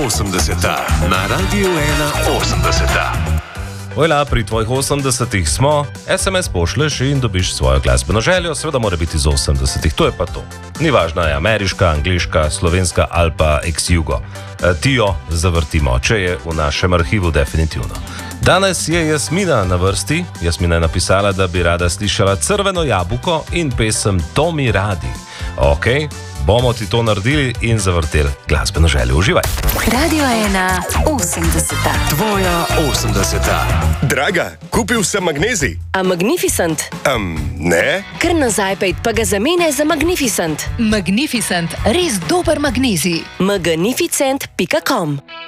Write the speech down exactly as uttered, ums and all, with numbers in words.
osemdeseta na Radiu ena osemdeseta. Ojla, pri tvojih osemdesetih smo, es em es pošleš in dobiš svojo glasbeno željo, seveda mora biti iz osemdesetih, to je pa to. Ni važna je ameriška, angliška, slovenska ali pa ex-jugo. E, ti jo zavrtimo, če je v našem arhivu definitivno. Danes je Jasmina na vrsti. Jasmina je napisala, da bi rada slišala Crveno jabolko in pesem To mi radi. Ok, bomo ti to naredili in zavrteli glasbeno željo. Uživaj. Radio ena osemdeseta. Tvoja osemdeseta. Draga, kupil sem magnezij. A Magnificent? Um, ne? Kar nazaj pejt, pa ga zamene za Magnificent. Magnificent, res dober magnezij. magnificent pika com